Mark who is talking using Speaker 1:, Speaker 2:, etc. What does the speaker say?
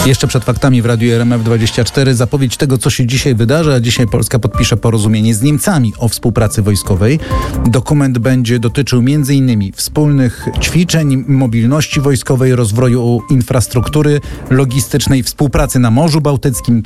Speaker 1: Jeszcze przed faktami w Radiu RMF24 zapowiedź tego, co się dzisiaj wydarzy, a dzisiaj Polska podpisze porozumienie z Niemcami o współpracy wojskowej. Dokument będzie dotyczył m.in. wspólnych ćwiczeń, mobilności wojskowej, rozwoju infrastruktury logistycznej, współpracy na Morzu Bałtyckim,